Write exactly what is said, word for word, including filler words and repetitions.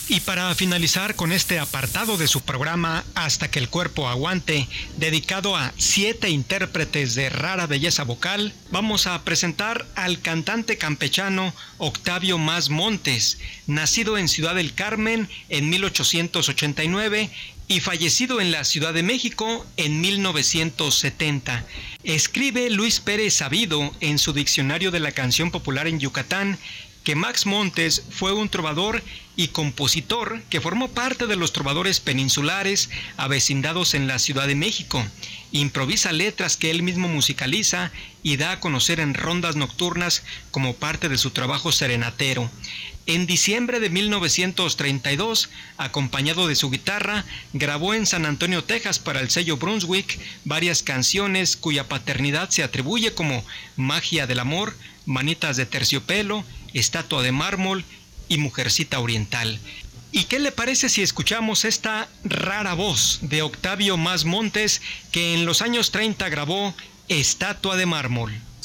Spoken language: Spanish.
Y para finalizar con este apartado de su programa Hasta que el cuerpo aguante, dedicado a siete intérpretes de rara belleza vocal, vamos a presentar al cantante campechano Octavio Mas Montes, nacido en Ciudad del Carmen en mil ochocientos ochenta y nueve y fallecido en la Ciudad de México en mil novecientos setenta. Escribe Luis Pérez Sabido en su Diccionario de la Canción Popular en Yucatán que Mas Montes fue un trovador y compositor que formó parte de los trovadores peninsulares avecindados en la Ciudad de México. Improvisa letras que él mismo musicaliza y da a conocer en rondas nocturnas como parte de su trabajo serenatero. En diciembre de mil novecientos treinta y dos, acompañado de su guitarra, grabó en San Antonio, Texas, para el sello Brunswick, varias canciones cuya paternidad se atribuye como Magia del Amor, Manitas de Terciopelo, Estatua de Mármol y Mujercita Oriental. ¿Y qué le parece si escuchamos esta rara voz de Octavio Mas Montes, que en los años treinta grabó Estatua de Mármol?